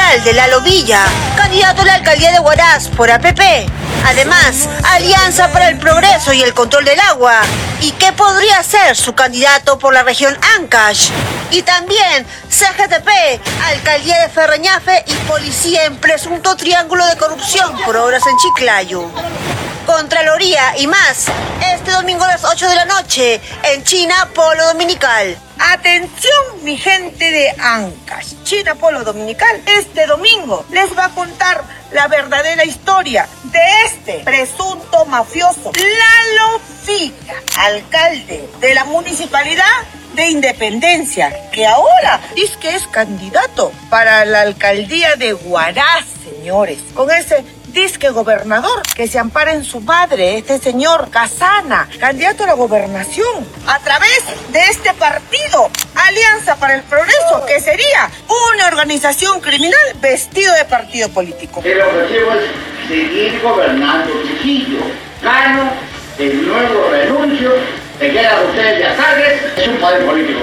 alcalde Lalo Villa, candidato a la alcaldía de Huaraz por APP. Además, Alianza para el Progreso y el Control del Agua. ¿Y qué podría ser su candidato por la región Ancash? Y también CGTP, Alcaldía de Ferreñafe y Policía en presunto triángulo de corrupción por obras en Chiclayo. Contraloría y más, este domingo a las 8 de la noche, en China Polo Dominical. Atención, mi gente de Ancash. China Polo Dominical este domingo les va a contar la verdadera historia de este presunto mafioso Lalo Villa, alcalde de la municipalidad de Independencia, que ahora dice que es candidato para la alcaldía de Huaraz, señores, con ese disque gobernador que se ampara en su madre, este señor Casana, candidato a la gobernación, a través de este partido, Alianza para el Progreso, que sería una organización criminal vestido de partido político. El objetivo es seguir gobernando Trujillo. Gano, el nuevo renuncio, te quedan ustedes de tardes, es un poder político,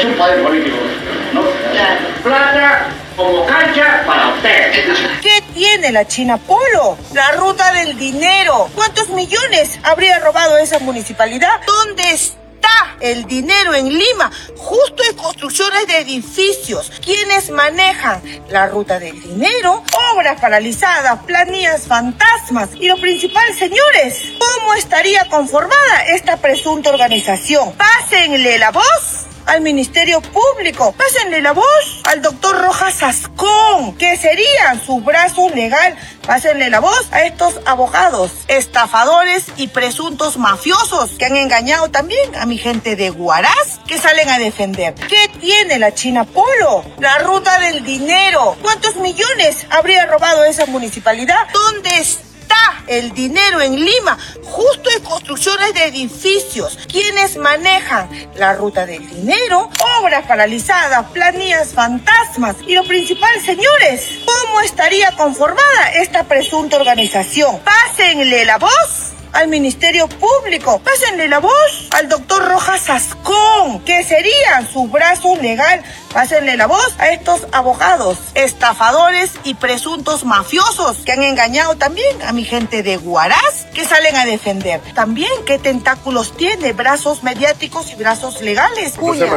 ¿no? Plata como cancha para ustedes. ¿Qué tiene la China Polo? La ruta del dinero. ¿Cuántos millones habría robado esa municipalidad? ¿Dónde está el dinero en Lima? Justo en construcciones de edificios. ¿Quiénes manejan la ruta del dinero? Obras paralizadas, planillas fantasmas. Y lo principal, señores, ¿cómo estaría conformada esta presunta organización? Pásenle la voz al Ministerio Público, pásenle la voz al doctor Rojas Ascón, que sería su brazo legal. Pásenle la voz a estos abogados, estafadores y presuntos mafiosos que han engañado también a mi gente de Huaraz, que salen a defender. ¿Qué tiene la China Polo? La ruta del dinero. ¿Cuántos millones habría robado esa municipalidad? ¿Dónde está el dinero en Lima? Justo en construcciones de edificios. ¿Quiénes manejan la ruta del dinero? Obras paralizadas, planillas fantasmas. Y lo principal, señores, ¿cómo estaría conformada esta presunta organización? Pásenle la voz al Ministerio Público, pásenle la voz al doctor Rojas Ascón, que sería su brazo legal. Pásenle la voz a estos abogados, estafadores y presuntos mafiosos que han engañado también a mi gente de Huaraz, que salen a defender. También, ¿qué tentáculos tiene? Brazos mediáticos y brazos legales. Acuña,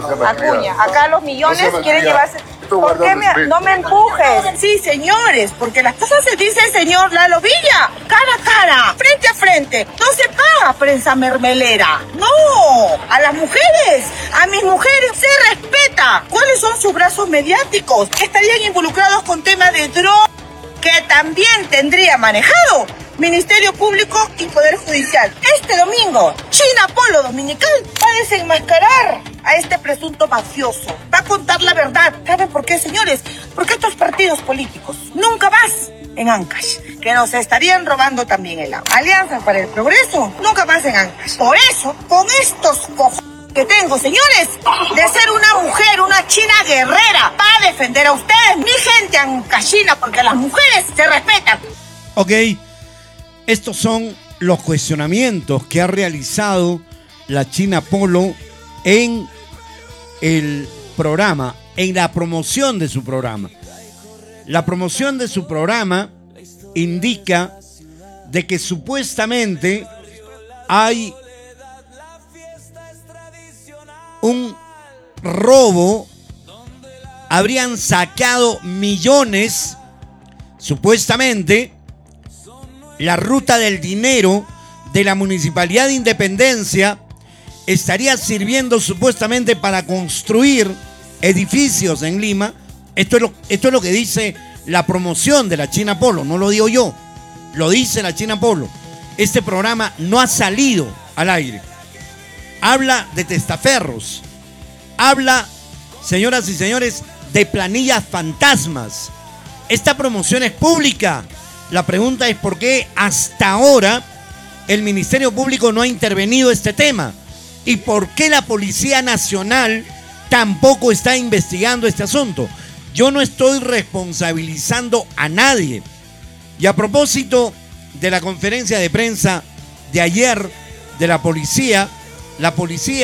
acá los millones quieren llevarse. ¿Por qué no me empujes? Sí, señores, porque las cosas se dicen, señor Lalo Villa, cara a cara, frente a frente. No se paga prensa mermelera. No, a las mujeres, a mis mujeres se respeta. ¿Cuáles son sus brazos mediáticos? Estarían involucrados con temas de droga, que también tendría manejado Ministerio Público y Poder Judicial. Este domingo, China Polo Dominical va a desenmascarar a este presunto mafioso. Va a contar la verdad. ¿Saben por qué, señores? Porque estos partidos políticos nunca más en Ancash, que nos estarían robando también el agua. Alianza para el Progreso, nunca más en Ancash. Por eso, con estos cojones que tengo, señores, de ser una mujer, una china guerrera, para defender a ustedes, mi gente ancashina, porque las mujeres se respetan. Ok, estos son los cuestionamientos que ha realizado la China Polo en el programa, en la promoción de su programa. La promoción de su programa indica de que supuestamente hay un robo, habrían sacado millones, supuestamente, la ruta del dinero de la Municipalidad de Independencia estaría sirviendo supuestamente para construir edificios en Lima. Esto es lo que dice la promoción de la China Polo, no lo digo yo, lo dice la China Polo. Este programa no ha salido al aire. Habla de testaferros, habla, señoras y señores, de planillas fantasmas. Esta promoción es pública. La pregunta es por qué hasta ahora el Ministerio Público no ha intervenido este tema y por qué la Policía Nacional tampoco está investigando este asunto. Yo no estoy responsabilizando a nadie. Y a propósito de la conferencia de prensa de ayer de la policía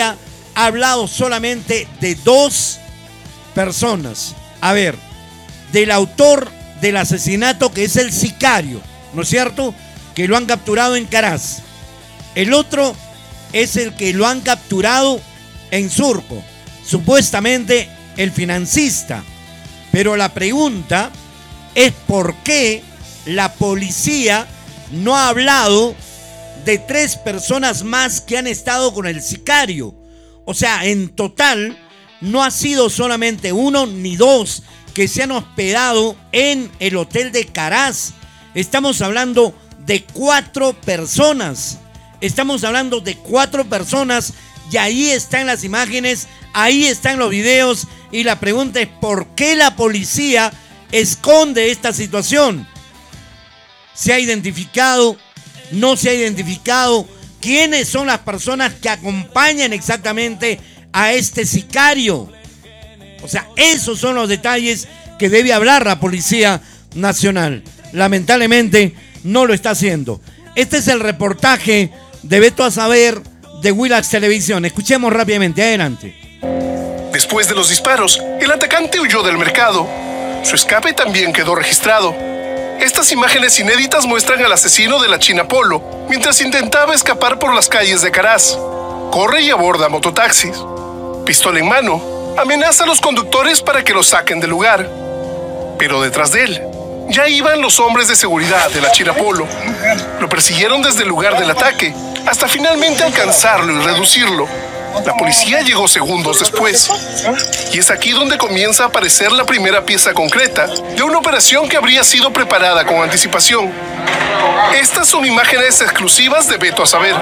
ha hablado solamente de 2 personas. A ver, del autor del asesinato, que es el sicario, ¿no es cierto?, que lo han capturado en Caraz. El otro es el que lo han capturado en Surco, supuestamente el financista. Pero la pregunta es por qué la policía no ha hablado de 3 personas más que han estado con el sicario. O sea, en total no ha sido solamente 1 ni 2 que se han hospedado en el hotel de Caraz. Estamos hablando de 4 personas. Estamos hablando de 4 personas y ahí están las imágenes, ahí están los videos, y la pregunta es ¿por qué la policía esconde esta situación? ¿Se ha identificado? ¿No se ha identificado? ¿Quiénes son las personas que acompañan exactamente a este sicario? O sea, esos son los detalles que debe hablar la Policía Nacional. Lamentablemente no lo está haciendo. Este es el reportaje de Veto a Saber de Willax Televisión. Escuchemos rápidamente, adelante. Después de los disparos, el atacante huyó del mercado. Su escape también quedó registrado. Estas imágenes inéditas muestran al asesino de la China Polo mientras intentaba escapar por las calles de Caraz. Corre y aborda mototaxis. Pistola en mano, amenaza a los conductores para que lo saquen del lugar. Pero detrás de él ya iban los hombres de seguridad de la China Polo. Lo persiguieron desde el lugar del ataque hasta finalmente alcanzarlo y reducirlo. La policía llegó segundos después. Y es aquí donde comienza a aparecer la primera pieza concreta de una operación que habría sido preparada con anticipación. Estas son imágenes exclusivas de Veto a Saber.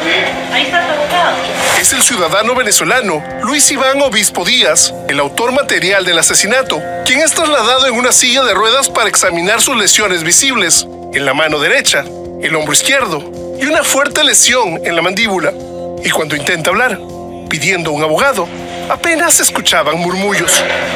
Es el ciudadano venezolano Luis Iván Obispo Díaz, el autor material del asesinato, quien es trasladado en una silla de ruedas para examinar sus lesiones visibles en la mano derecha, el hombro izquierdo y una fuerte lesión en la mandíbula. Y cuando intenta hablar, pidiendo un abogado, apenas se escuchaban murmullos.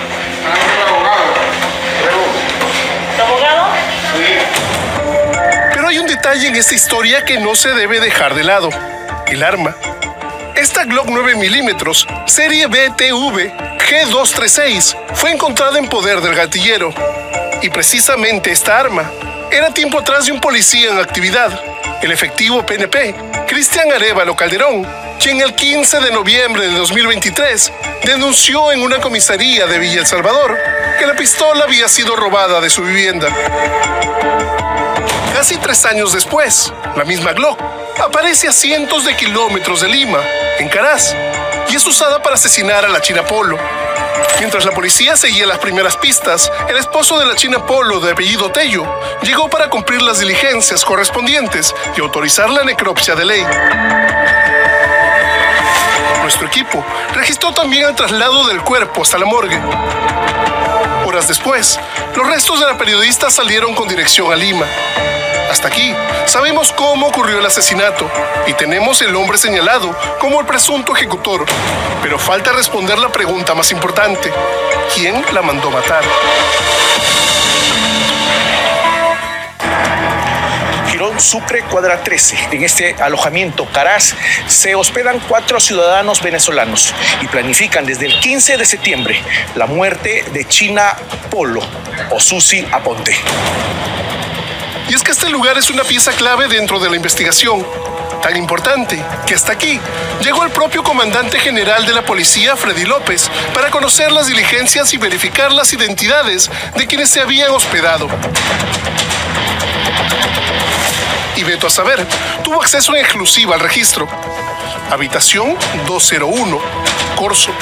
¿Abogado? Pero hay un detalle en esta historia que no se debe dejar de lado: el arma. Esta Glock 9 milímetros, serie BTV G236, fue encontrada en poder del gatillero. Y precisamente esta arma era tiempo atrás de un policía en actividad, el efectivo PNP, Cristian Arévalo Calderón, quien el 15 de noviembre de 2023 denunció en una comisaría de Villa El Salvador que la pistola había sido robada de su vivienda. Casi 3 años después, la misma Glock aparece a cientos de kilómetros de Lima, en Caraz, y es usada para asesinar a la China Polo. Mientras la policía seguía las primeras pistas, el esposo de la China Polo, de apellido Tello, llegó para cumplir las diligencias correspondientes y autorizar la necropsia de ley. Nuestro equipo registró también el traslado del cuerpo hasta la morgue. Horas después, los restos de la periodista salieron con dirección a Lima. Hasta aquí, sabemos cómo ocurrió el asesinato y tenemos el hombre señalado como el presunto ejecutor. Pero falta responder la pregunta más importante: ¿quién la mandó matar? Girón Sucre, cuadra 13. En este alojamiento Caraz se hospedan 4 ciudadanos venezolanos y planifican desde el 15 de septiembre la muerte de China Polo o Susi Aponte. Y es que este lugar es una pieza clave dentro de la investigación, tan importante que hasta aquí llegó el propio comandante general de la policía, Freddy López, para conocer las diligencias y verificar las identidades de quienes se habían hospedado. Y Veto a Saber tuvo acceso en exclusiva al registro. Habitación 201, Corso.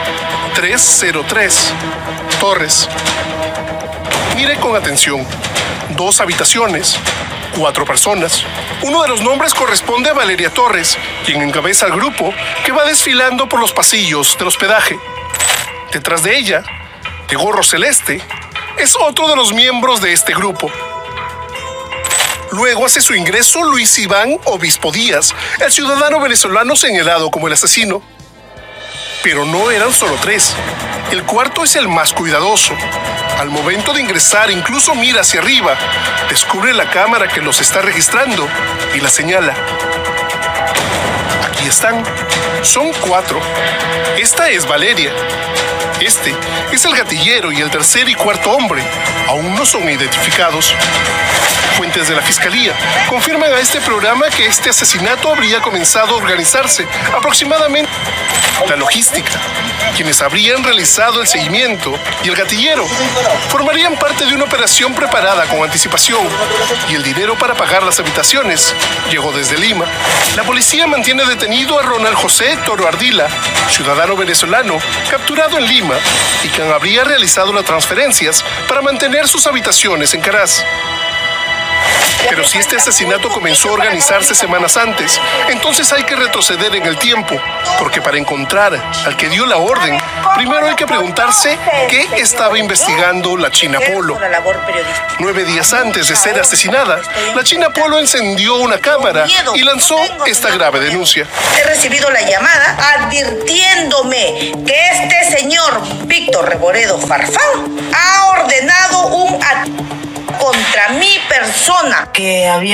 303, Torres. Mire con atención: 2 habitaciones, 4 personas. Uno de los nombres corresponde a Valeria Torres, quien encabeza el grupo que va desfilando por los pasillos del hospedaje. Detrás de ella, de gorro celeste, es otro de los miembros de este grupo. Luego hace su ingreso Luis Iván Obispo Díaz, el ciudadano venezolano señalado como el asesino. Pero no eran solo 3. El cuarto es el más cuidadoso. Al momento de ingresar, incluso mira hacia arriba, descubre la cámara que los está registrando y la señala. Aquí están. Son 4. Esta es Valeria. Este es el gatillero y el tercer y cuarto hombre. Aún no son identificados. Fuentes de la Fiscalía confirman a este programa que este asesinato habría comenzado a organizarse aproximadamente. La logística, quienes habrían realizado el seguimiento y el gatillero formarían parte de una operación preparada con anticipación y el dinero para pagar las habitaciones llegó desde Lima. La policía mantiene detenido a Ronald José Toro Ardila, ciudadano venezolano capturado en Lima y quien habría realizado las transferencias para mantener sus habitaciones en Caraz. Pero si este asesinato comenzó a organizarse semanas antes, entonces hay que retroceder en el tiempo, porque para encontrar al que dio la orden, primero hay que preguntarse qué estaba investigando la China Polo. 9 días antes de ser asesinada, la China Polo encendió una cámara y lanzó esta grave denuncia. He recibido la llamada advirtiéndome que este señor Víctor Reboredo Farfán ha ordenado un ataque contra mi persona, que había